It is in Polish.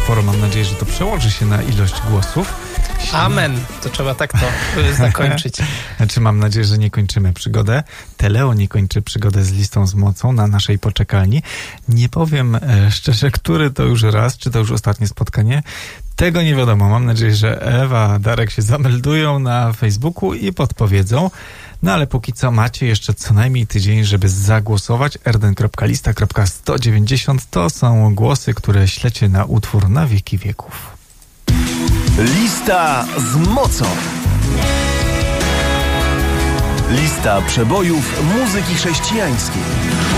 sporo. Mam nadzieję, że to przełoży się na ilość głosów. Amen. To trzeba tak to zakończyć. Znaczy, mam nadzieję, że nie kończymy przygodę. Teleo nie kończy przygodę z listą z mocą na naszej poczekalni. Nie powiem szczerze, który to już raz, czy to już ostatnie spotkanie. Tego nie wiadomo. Mam nadzieję, że Ewa, Darek się zameldują na Facebooku i podpowiedzą. No ale póki co macie jeszcze co najmniej tydzień, żeby zagłosować. rden.lista.190 to są głosy, które ślecie na utwór na wieki wieków. Lista z mocą. Lista przebojów muzyki chrześcijańskiej.